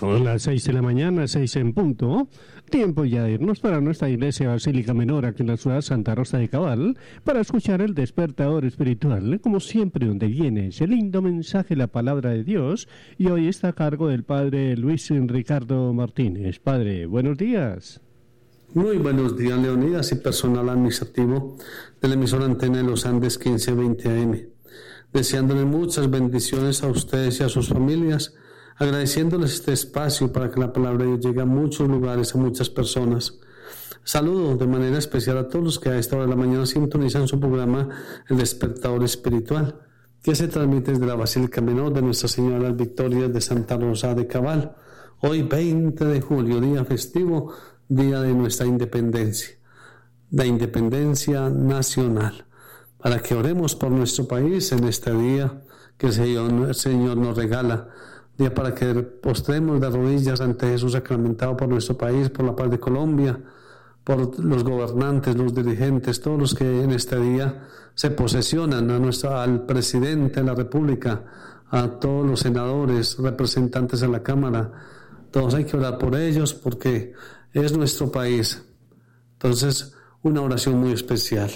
Son las 6 de la mañana, 6 en punto. Tiempo ya de irnos para nuestra iglesia Basílica Menor aquí en la ciudad Santa Rosa de Cabal para escuchar el despertador espiritual, como siempre donde viene ese lindo mensaje, la palabra de Dios, y hoy está a cargo del Padre Luis Ricardo Martínez. Padre, buenos días. Muy buenos días, Leonidas y personal administrativo de la emisora Antena de los Andes 1520 AM. Deseándole muchas bendiciones a ustedes y a sus familias, agradeciéndoles este espacio para que la palabra de Dios llegue a muchos lugares, a muchas personas. Saludo de manera especial a todos los que a esta hora de la mañana sintonizan su programa El Despertador Espiritual, que se transmite desde la Basílica Menor de Nuestra Señora de las Victorias de Santa Rosa de Cabal. Hoy 20 de julio, día festivo, día de nuestra independencia, la independencia nacional, para que oremos por nuestro país en este día que el Señor nos regala, día para que postremos de rodillas ante Jesús sacramentado por nuestro país, por la paz de Colombia, por los gobernantes, los dirigentes, todos los que en este día se posesionan, al presidente de la República, a todos los senadores, representantes de la Cámara. Todos hay que orar por ellos porque es nuestro país. Entonces, una oración muy especial.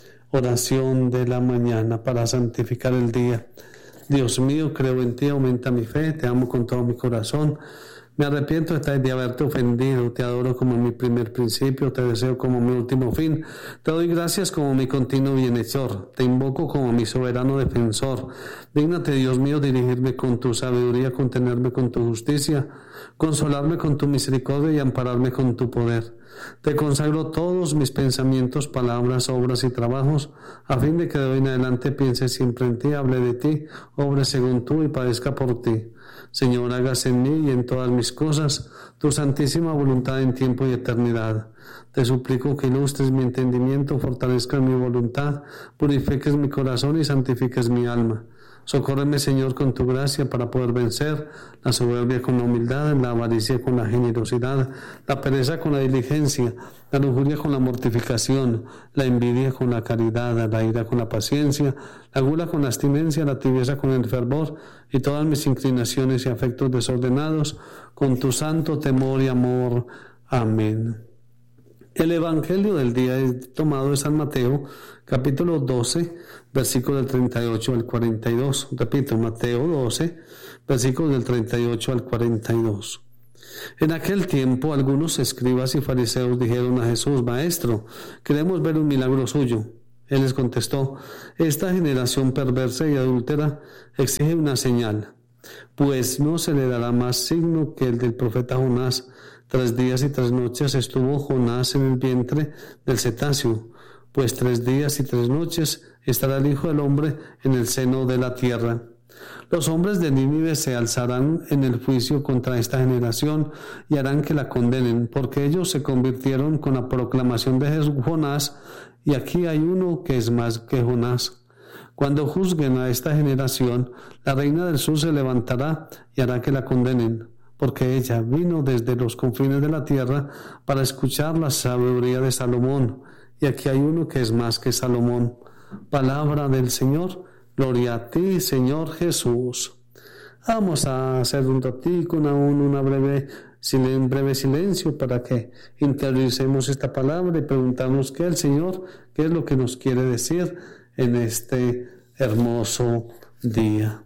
Oración de la mañana para santificar el día. Dios mío, creo en ti, aumenta mi fe, te amo con todo mi corazón. Me arrepiento de haberte ofendido, te adoro como mi primer principio, te deseo como mi último fin. Te doy gracias como mi continuo bienhechor, te invoco como mi soberano defensor. Dígnate, Dios mío, dirigirme con tu sabiduría, contenerme con tu justicia, consolarme con tu misericordia y ampararme con tu poder. Te consagro todos mis pensamientos, palabras, obras y trabajos, a fin de que de hoy en adelante piense siempre en ti, hable de ti, obre según tú y padezca por ti. Señor, hágase en mí y en todas mis cosas tu santísima voluntad en tiempo y eternidad. Te suplico que ilustres mi entendimiento, fortalezcas mi voluntad, purifiques mi corazón y santifiques mi alma. Socórreme, Señor, con tu gracia para poder vencer la soberbia con la humildad, la avaricia con la generosidad, la pereza con la diligencia, la lujuria con la mortificación, la envidia con la caridad, la ira con la paciencia, la gula con la abstinencia, la tibieza con el fervor y todas mis inclinaciones y afectos desordenados con tu santo temor y amor. Amén. El Evangelio del día es tomado de San Mateo, capítulo 12, versículos del 38 al 42. Repito, Mateo 12, versículos del 38 al 42. En aquel tiempo, algunos escribas y fariseos dijeron a Jesús: Maestro, queremos ver un milagro suyo. Él les contestó: Esta generación perversa y adúltera exige una señal, pues no se le dará más signo que el del profeta Jonás. 3 días y 3 noches estuvo Jonás en el vientre del cetáceo, pues 3 días y 3 noches estará el Hijo del Hombre en el seno de la tierra. Los hombres de Nínive se alzarán en el juicio contra esta generación y harán que la condenen, porque ellos se convirtieron con la proclamación de Jonás, y aquí hay uno que es más que Jonás. Cuando juzguen a esta generación, la reina del sur se levantará y hará que la condenen, porque ella vino desde los confines de la tierra para escuchar la sabiduría de Salomón, y aquí hay uno que es más que Salomón. Palabra del Señor, gloria a ti, Señor Jesús. Vamos a hacer un ratico, una breve silencio para que interioricemos esta palabra y preguntarnos qué el Señor, qué es lo que nos quiere decir en este hermoso día.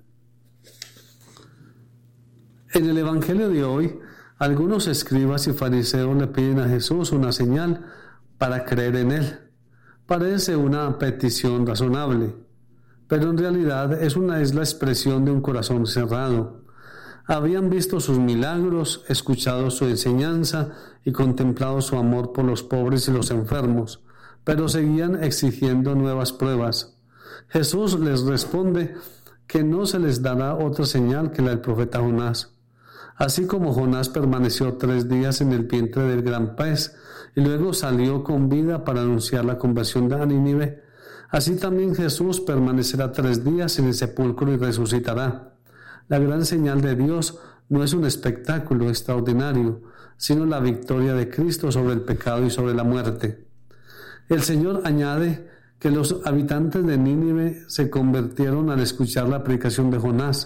En el Evangelio de hoy, algunos escribas y fariseos le piden a Jesús una señal para creer en Él. Parece una petición razonable, pero en realidad es la expresión de un corazón cerrado. Habían visto sus milagros, escuchado su enseñanza y contemplado su amor por los pobres y los enfermos, pero seguían exigiendo nuevas pruebas. Jesús les responde que no se les dará otra señal que la del profeta Jonás. Así como Jonás permaneció 3 días en el vientre del gran pez y luego salió con vida para anunciar la conversión de Nínive, así también Jesús permanecerá 3 días en el sepulcro y resucitará. La gran señal de Dios no es un espectáculo extraordinario, sino la victoria de Cristo sobre el pecado y sobre la muerte. El Señor añade que los habitantes de Nínive se convirtieron al escuchar la predicación de Jonás.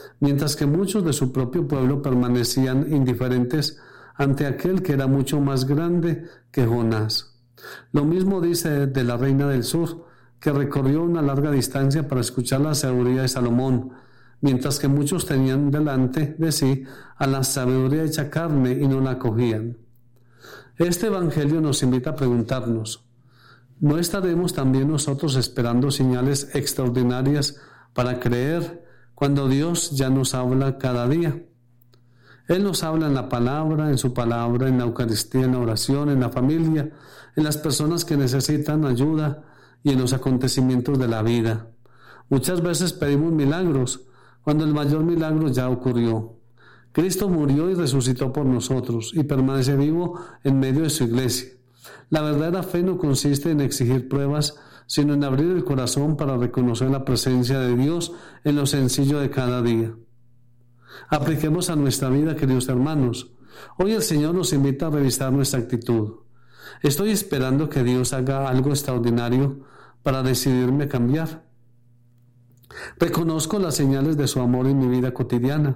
mientras que muchos de su propio pueblo permanecían indiferentes ante aquel que era mucho más grande que Jonás. Lo mismo dice de la reina del sur, que recorrió una larga distancia para escuchar la sabiduría de Salomón, mientras que muchos tenían delante de sí a la sabiduría hecha carne y no la acogían. Este evangelio nos invita a preguntarnos, ¿no estaremos también nosotros esperando señales extraordinarias para creer cuando Dios ya nos habla cada día? Él nos habla en la palabra, en su palabra, en la Eucaristía, en la oración, en la familia, en las personas que necesitan ayuda y en los acontecimientos de la vida. Muchas veces pedimos milagros, cuando el mayor milagro ya ocurrió. Cristo murió y resucitó por nosotros y permanece vivo en medio de su iglesia. La verdadera fe no consiste en exigir pruebas, sino en abrir el corazón para reconocer la presencia de Dios en lo sencillo de cada día. Apliquemos a nuestra vida, queridos hermanos. Hoy el Señor nos invita a revisar nuestra actitud. ¿Estoy esperando que Dios haga algo extraordinario para decidirme cambiar? ¿Reconozco las señales de su amor en mi vida cotidiana?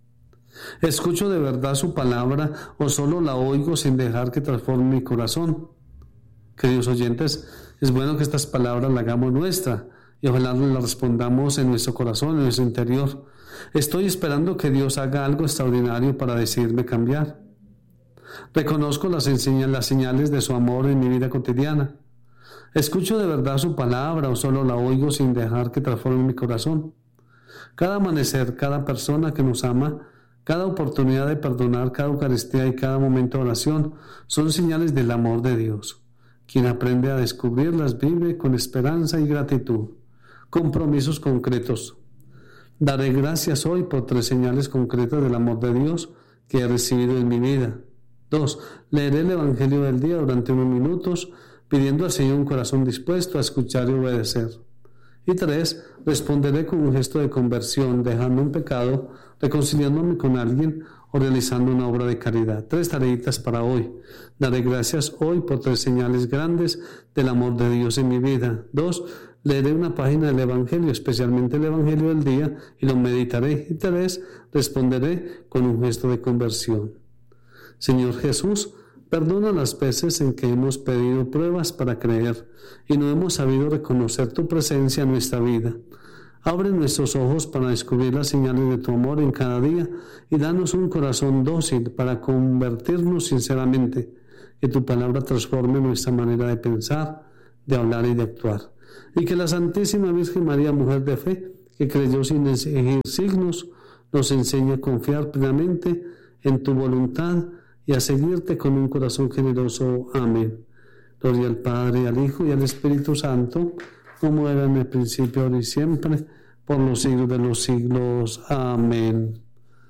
¿Escucho de verdad su palabra o solo la oigo sin dejar que transforme mi corazón? Queridos oyentes, es bueno que estas palabras las hagamos nuestra y ojalá las respondamos en nuestro corazón, en nuestro interior. Estoy esperando que Dios haga algo extraordinario para decidirme cambiar. Reconozco las señales de su amor en mi vida cotidiana. ¿Escucho de verdad su palabra o solo la oigo sin dejar que transforme mi corazón? Cada amanecer, cada persona que nos ama, cada oportunidad de perdonar, cada Eucaristía y cada momento de oración son señales del amor de Dios. Quien aprende a descubrirlas vive con esperanza y gratitud. Compromisos concretos. Daré gracias hoy por 3 señales concretas del amor de Dios que he recibido en mi vida. 2. Leeré el Evangelio del día durante unos minutos, pidiendo al Señor un corazón dispuesto a escuchar y obedecer. Y 3. Responderé con un gesto de conversión, dejando un pecado, reconciliándome con alguien o realizando una obra de caridad. 3 tareitas para hoy. Daré gracias hoy por 3 señales grandes del amor de Dios en mi vida. 2. Leeré una página del Evangelio, especialmente el Evangelio del día, y lo meditaré. Y 3. Responderé con un gesto de conversión. Señor Jesús, perdona las veces en que hemos pedido pruebas para creer y no hemos sabido reconocer tu presencia en nuestra vida. Abre nuestros ojos para descubrir las señales de tu amor en cada día y danos un corazón dócil para convertirnos sinceramente. Que tu palabra transforme nuestra manera de pensar, de hablar y de actuar. Y que la Santísima Virgen María, mujer de fe, que creyó sin exigir signos, nos enseñe a confiar plenamente en tu voluntad y a seguirte con un corazón generoso. Amén. Gloria al Padre, al Hijo y al Espíritu Santo, como era en el principio, ahora y siempre, por los siglos de los siglos. Amén.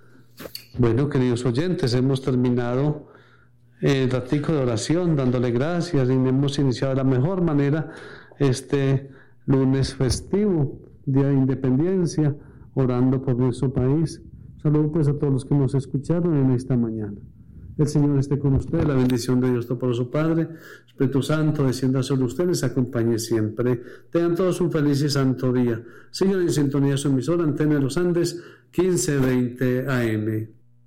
Bueno, queridos oyentes, hemos terminado el ratico de oración, dándole gracias, y hemos iniciado de la mejor manera este lunes festivo, Día de Independencia, orando por nuestro país. Saludos pues a todos los que nos escucharon en esta mañana. El Señor esté con ustedes, la bendición de Dios Todopoderoso Padre, Espíritu Santo, descienda sobre ustedes, acompañe siempre. Tengan todos un feliz y santo día. Sigan en sintonía su emisora Antena de los Andes, 1520 AM.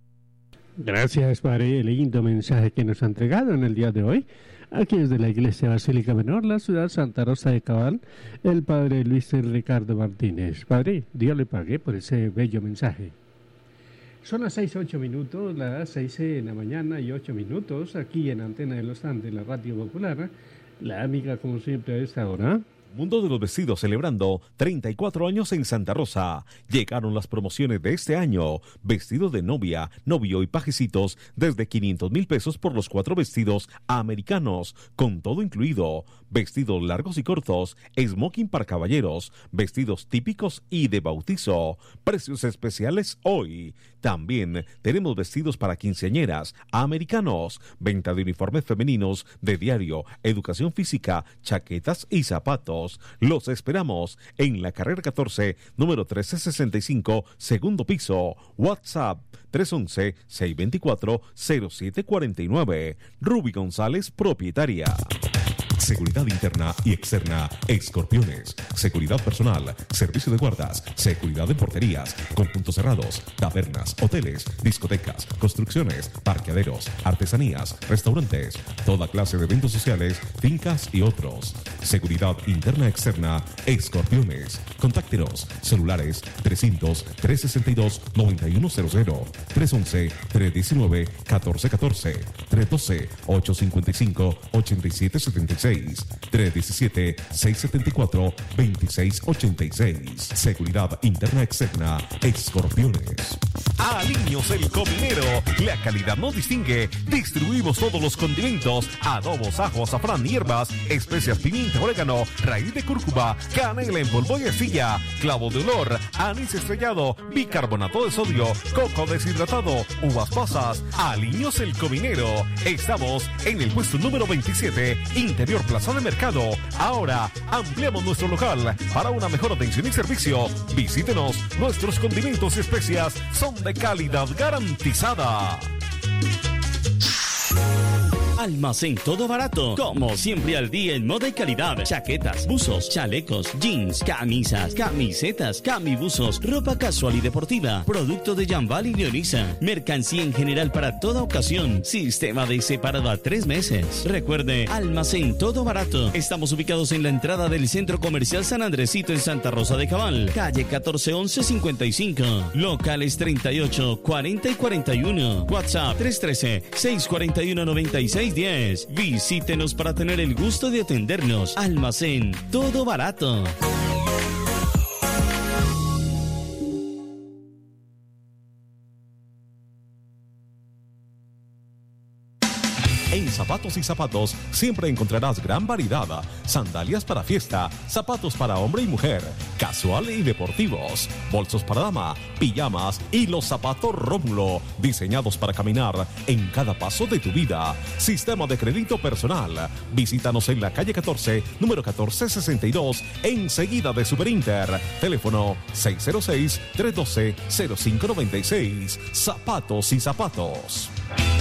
Gracias, Padre, el lindo mensaje que nos ha entregado en el día de hoy. Aquí desde la Iglesia Basílica Menor, la ciudad Santa Rosa de Cabal, el Padre Luis Ricardo Martínez. Padre, Dios le pague por ese bello mensaje. Son las 6:08 minutos, las 6 en la mañana y 8 minutos, aquí en Antena de los Andes, la Radio Popular, la amiga como siempre a esta hora. Mundo de los Vestidos celebrando 34 años en Santa Rosa. Llegaron las promociones de este año. Vestidos de novia, novio y pajecitos desde 500,000 pesos por los 4 vestidos americanos, con todo incluido. Vestidos largos y cortos, smoking para caballeros, vestidos típicos y de bautizo. Precios especiales hoy. También tenemos vestidos para quinceañeras americanos, venta de uniformes femeninos de diario, educación física, chaquetas y zapatos. Los esperamos en la carrera 14, número 1365, segundo piso. WhatsApp 311-624-0749. Ruby González, propietaria. Seguridad interna y externa, Escorpiones. Seguridad personal, servicio de guardas, seguridad en porterías, conjuntos cerrados, tabernas, hoteles, discotecas, construcciones, parqueaderos, artesanías, restaurantes, toda clase de eventos sociales, fincas y otros. Seguridad interna externa, Escorpiones. Contáctenos, celulares 300-362-9100, 311-319-1414, 312-855-8776, 317-674-2686. Seguridad interna externa, Escorpiones. Aliños El Cominero, la calidad nos distingue. Distribuimos todos los condimentos, adobos, ajo, azafrán, hierbas, especias, pimienta, orégano, raíz de cúrcuma, canela en polvo y arcilla, clavo de olor, anís estrellado, bicarbonato de sodio, coco deshidratado, uvas pasas. Aliños El Cominero. Estamos en el puesto número 27, Interior Plaza de Mercado. Ahora ampliamos nuestro local para una mejor atención y servicio. Visítenos, nuestros condimentos y especias son de calidad garantizada. Almacén Todo Barato, como siempre al día en moda y calidad. Chaquetas, buzos, chalecos, jeans, camisas, camisetas, camibuzos, ropa casual y deportiva, producto de Jambal y Leonisa, mercancía en general para toda ocasión, sistema de separado a 3 meses. Recuerde, Almacén Todo Barato. Estamos ubicados en la entrada del Centro Comercial San Andresito en Santa Rosa de Cabal, calle 1411-55, locales 38, 40 y 41, WhatsApp 313-641-9610. Visítenos para tener el gusto de atendernos. Almacén Todo Barato. En Zapatos y Zapatos siempre encontrarás gran variedad. Sandalias para fiesta, zapatos para hombre y mujer, casual y deportivos, bolsos para dama, pijamas y los zapatos Rómulo, diseñados para caminar en cada paso de tu vida. Sistema de crédito personal. Visítanos en la calle 14, número 1462, enseguida de Superinter. Teléfono 606-312-0596. Zapatos y Zapatos.